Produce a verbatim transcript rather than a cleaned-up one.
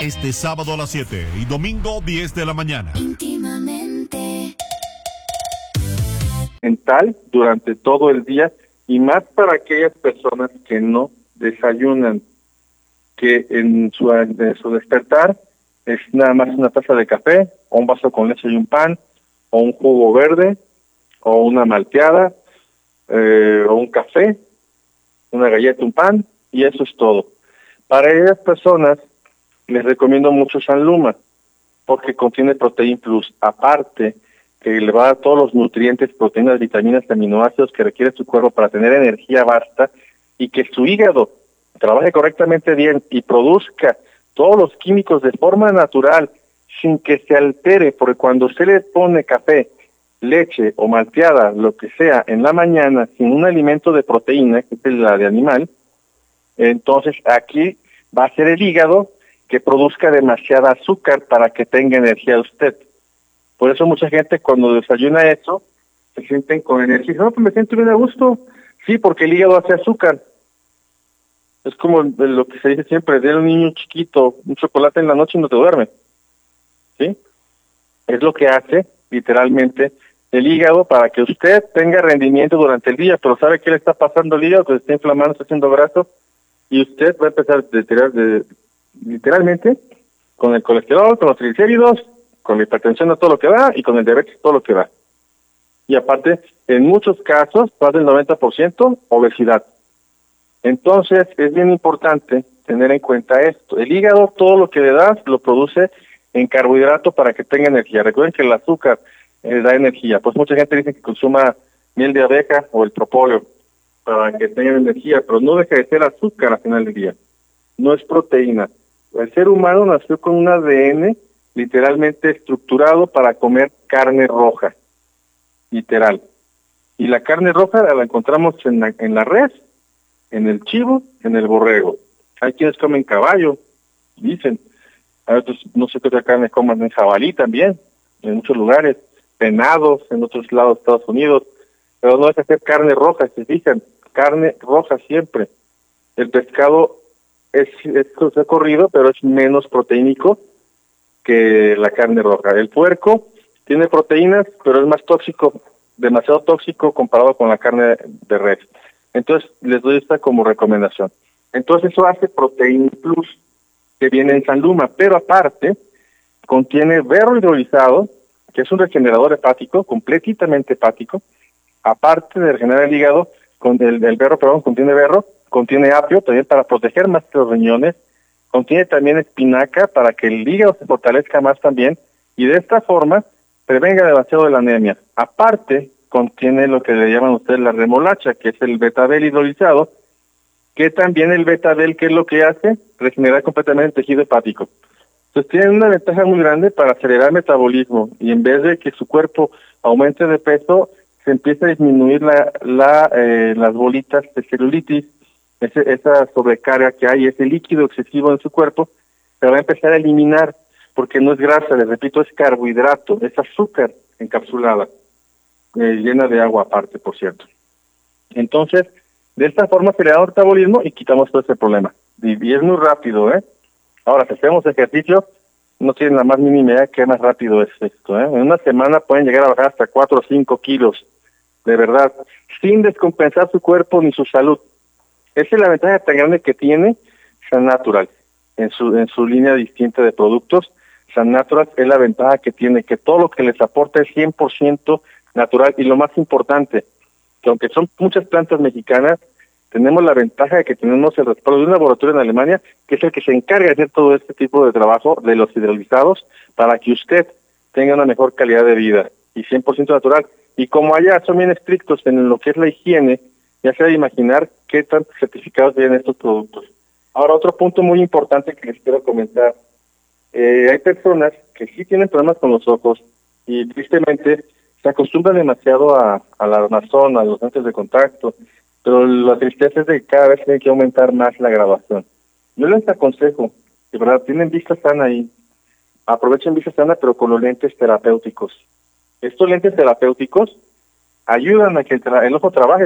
este sábado a las siete y domingo diez de la mañana. Íntimamente. Mental durante todo el día y más para aquellas personas que no desayunan, que en su, en su despertar es nada más una taza de café, o un vaso con leche y un pan, o un jugo verde, o una malteada, eh, o un café, una galleta, un pan, y eso es todo. Para esas personas les recomiendo mucho San Luma, porque contiene Protein Plus, aparte que le va a dar todos los nutrientes, proteínas, vitaminas, aminoácidos que requiere su cuerpo para tener energía basta, y que su hígado trabaje correctamente bien y produzca todos los químicos de forma natural, sin que se altere, porque cuando usted le pone café, leche o malteada, lo que sea, en la mañana, sin un alimento de proteína, que es la de animal, entonces aquí va a ser el hígado que produzca demasiada azúcar para que tenga energía usted. Por eso mucha gente cuando desayuna eso, se sienten con energía. No, pues me siento bien a gusto. Sí, porque el hígado hace azúcar. Es como lo que se dice siempre, de un niño chiquito un chocolate en la noche y no te duerme. ¿Sí? Es lo que hace, literalmente, el hígado para que usted tenga rendimiento durante el día, pero ¿sabe qué le está pasando al hígado? Que se está inflamando, está haciendo graso, y usted va a empezar a deteriorar de, literalmente, con el colesterol, con los triglicéridos, con la hipertensión a todo lo que da, y con el diabetes todo lo que da. Y aparte, en muchos casos, más del noventa por ciento, obesidad. Entonces, es bien importante tener en cuenta esto. El hígado, todo lo que le das, lo produce en carbohidrato para que tenga energía. Recuerden que el azúcar eh, da energía. Pues mucha gente dice que consuma miel de abeja o el propóleo para que tenga energía, pero no deja de ser azúcar al final del día. No es proteína. El ser humano nació con un A D N literalmente estructurado para comer carne roja, literal. Y la carne roja la encontramos en la, en la res, en el chivo, en el borrego. Hay quienes comen caballo, dicen. Hay otros, no sé qué otra carne coman, en jabalí también, en muchos lugares, venados en otros lados de Estados Unidos, pero no es hacer carne roja, se fijan, carne roja siempre. El pescado es, es corrido, pero es menos proteínico que la carne roja. El puerco tiene proteínas, pero es más tóxico, demasiado tóxico comparado con la carne de res. Entonces, les doy esta como recomendación. Entonces, eso hace Protein Plus, que viene en San Luma, pero aparte, contiene berro hidrolizado, que es un regenerador hepático, completamente hepático. Aparte de regenerar el hígado, con el, el berro, perdón, contiene berro, contiene apio, también para proteger más los riñones, contiene también espinaca para que el hígado se fortalezca más también, y de esta forma prevenga demasiado de la anemia. Aparte, contiene lo que le llaman ustedes la remolacha, que es el betabel hidrolizado, que también el betabel, ¿qué es lo que hace? Regenerar completamente el tejido hepático. Entonces tienen una ventaja muy grande para acelerar el metabolismo, y en vez de que su cuerpo aumente de peso, se empieza a disminuir la, la eh, las bolitas de celulitis, ese, esa sobrecarga que hay, ese líquido excesivo en su cuerpo, se va a empezar a eliminar, porque no es grasa, les repito, es carbohidrato, es azúcar encapsulada, eh, llena de agua aparte, por cierto. Entonces, de esta forma se le da un metabolismo y quitamos todo ese problema. Y, y es muy rápido, ¿eh? Ahora, si hacemos ejercicio, no tienen la más mínima idea qué más rápido es esto, ¿eh? En una semana pueden llegar a bajar hasta cuatro o cinco kilos, de verdad, sin descompensar su cuerpo ni su salud. Esa es la ventaja tan grande que tiene San Natural en su, en su línea distinta de productos. San Natural es la ventaja que tiene, que todo lo que les aporta es cien por ciento natural, y lo más importante, que aunque son muchas plantas mexicanas, tenemos la ventaja de que tenemos el respaldo de un laboratorio en Alemania, que es el que se encarga de hacer todo este tipo de trabajo de los hidrolizados para que usted tenga una mejor calidad de vida, y cien por ciento natural. Y como allá son bien estrictos en lo que es la higiene, ya se debe imaginar qué tantos certificados tienen estos productos. Ahora, otro punto muy importante que les quiero comentar. Eh, hay personas que sí tienen problemas con los ojos y tristemente se acostumbran demasiado a, a la armazón, a los lentes de contacto, pero la tristeza es de que cada vez tiene que aumentar más la graduación. Yo les aconsejo, de verdad, tienen vista sana ahí, aprovechen vista sana, pero con los lentes terapéuticos. Estos lentes terapéuticos ayudan a que el, tra- el ojo trabaje